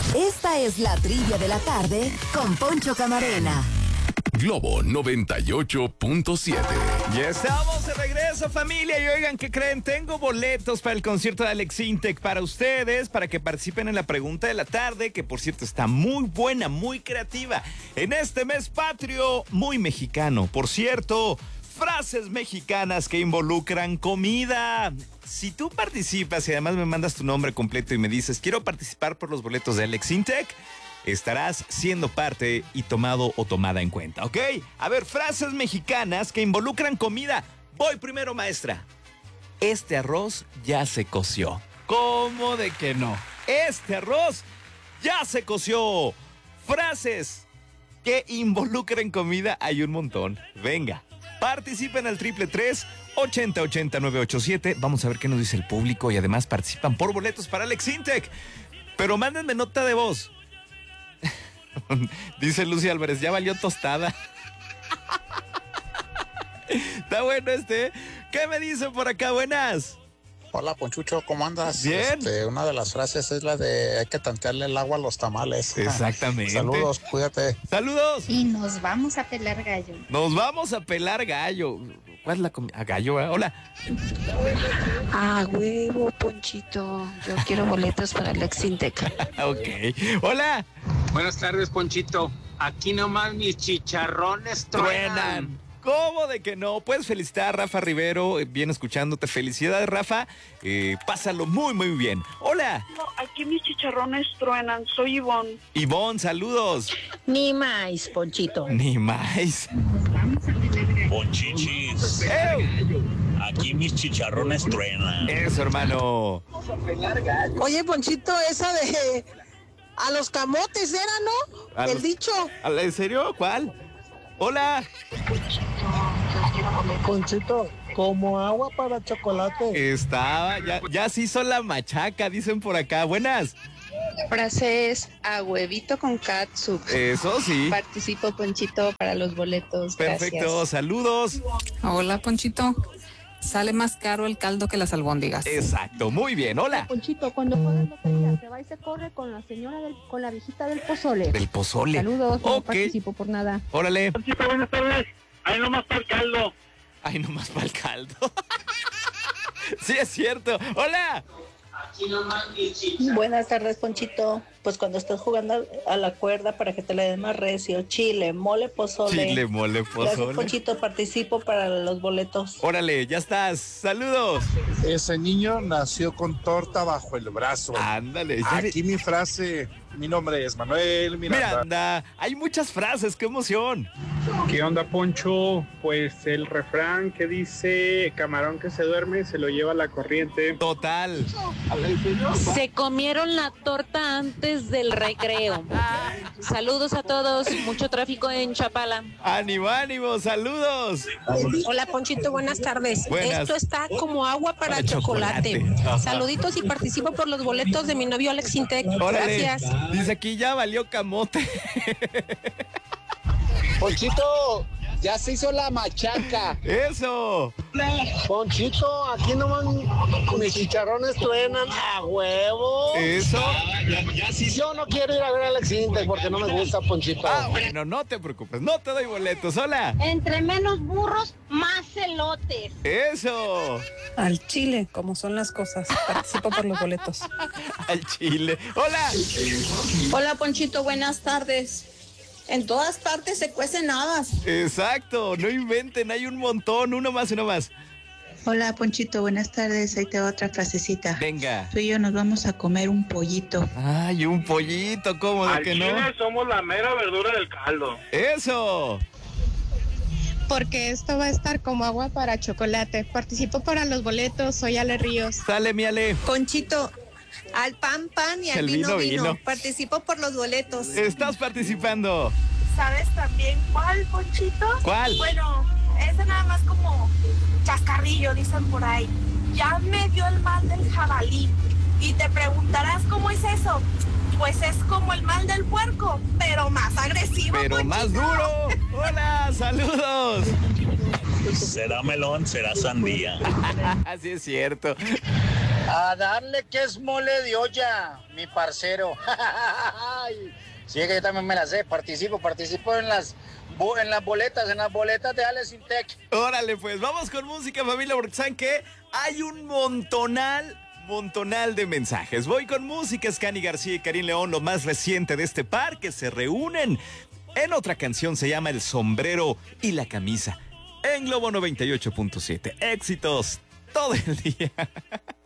Esta es la trivia de la tarde con Poncho Camarena. Globo 98.7. Ya estamos de regreso, familia. Y oigan, ¿qué creen? Tengo boletos para el concierto de Alex Intec para ustedes, para que participen en la pregunta de la tarde, que por cierto está muy buena, muy creativa. En este mes patrio, muy mexicano. Por cierto, frases mexicanas que involucran comida. Si tú participas y además me mandas tu nombre completo y me dices, quiero participar por los boletos de Alex Intec, estarás siendo parte y tomado o tomada en cuenta, ¿ok? A ver, frases mexicanas que involucran comida. Voy primero, maestra. Este arroz ya se coció. ¿Cómo de que no? Este arroz ya se coció. Frases que involucren comida hay un montón. Venga, participen al 333-8080-987. Vamos a ver qué nos dice el público y además participan por boletos para Alex Intec. Pero mándenme nota de voz. Dice Lucy Álvarez, ya valió tostada. Está bueno este. ¿Qué me dicen por acá? Buenas. Hola, Ponchucho, ¿cómo andas? Bien. Una de las frases es la de hay que tantearle el agua a los tamales. Exactamente. Saludos, cuídate. Saludos. Y nos vamos a pelar gallo. Nos vamos a pelar gallo. ¿Cuál es la comida? A gallo, ¿eh? Hola. Ah, huevo, Ponchito. Yo quiero boletos para Alex Intec. Ok. Hola. Buenas tardes, Ponchito. Aquí nomás mis chicharrones truenan. ¿Cómo de que no? Puedes felicitar a Rafa Rivero, bien escuchándote. Felicidades, Rafa. Pásalo muy, muy bien. Hola. No, aquí mis chicharrones truenan. Soy Ivonne. Ivonne, saludos. Ni más, Ponchito. Ni más. Ponchichis. Aquí mis chicharrones truenan. Eso, hermano. Oye, Ponchito, esa de a los camotes era, ¿no? El dicho. ¿En serio? ¿Cuál? Hola. Ponchito, como agua para chocolate. Estaba, ya se hizo la machaca, dicen por acá. Buenas. Frases a huevito con catsup. Eso sí. Participo, Ponchito, para los boletos. Perfecto, Gracias. Saludos. Hola, Ponchito. Sale más caro el caldo que las albóndigas. Exacto, muy bien, hola. Ponchito, cuando juegas lotería, se va y se corre con la señora con la viejita del pozole. Del pozole. Saludos, no Ok. participo por nada. Órale. Ponchito, buenas tardes. Ahí nomás para el caldo. Ay, nomás para el caldo. Sí, es cierto. Hola. Buenas tardes, Ponchito. Pues cuando estás jugando a la cuerda para que te le den más recio, chile, mole, pozole. Chile, mole, pozole. Gracias, Ponchito, participo para los boletos. Órale, ya estás. Saludos. Ese niño nació con torta bajo el brazo. Ándale. Aquí mi frase, mi nombre es Manuel Miranda. Hay muchas frases, qué emoción. ¿Qué onda, Poncho? Pues el refrán que dice camarón que se duerme se lo lleva la corriente. Total. Se comieron la torta antes del recreo. Saludos a todos. Mucho tráfico en Chapala. Ánimo, ánimo. Saludos. Hola, Ponchito, buenas tardes. Buenas. Esto está como agua para chocolate. Ajá. Saluditos y participo por los boletos de mi novio Alex Intec. Órale. Gracias. Dice aquí ya valió camote. Ponchito, ya se hizo la machaca. Eso. Ponchito, aquí nomás mis chicharrones truenan a huevo. Eso. Yo no quiero ir a ver a Alex Intec porque no me gusta, Ponchito. Bueno, no te preocupes, no te doy boletos. Hola. Entre menos burros, más elotes. Eso. Al chile, como son las cosas. Participo por los boletos. Al chile. Hola. Hola, Ponchito, buenas tardes. En todas partes se cuecen habas. Exacto, no inventen, hay un montón, uno más. Hola, Ponchito, buenas tardes. Ahí te va otra frasecita. Venga. Tú y yo nos vamos a comer un pollito. Ay, un pollito, ¿cómo de que no? Somos la mera verdura del caldo. Eso. Porque esto va a estar como agua para chocolate. Participo para los boletos. Soy Ale Ríos. Sale, mi Ale. Ponchito, al pan y al El vino. vino. Participo por los boletos. Estás participando. ¿Sabes también cuál, Ponchito? ¿Cuál? Bueno, ese nada más como chascarrillo, dicen por ahí. Ya me dio el mal del jabalí. Y te preguntarás, ¿cómo es eso? Pues es como el mal del puerco, pero más agresivo, Pero Ponchito. más duro. Hola, saludos. Será melón, será sandía. Así es cierto. A darle que es mole de olla, mi parcero. Sí, que yo también me la sé, participo en las boletas de Alex Intec. Órale, pues, vamos con música, familia, porque saben que hay un montonal de mensajes. Voy con música, Scani García y Karim León, lo más reciente de este par, que se reúnen en otra canción, se llama El sombrero y la camisa. En Globo 98.7, éxitos todo el día.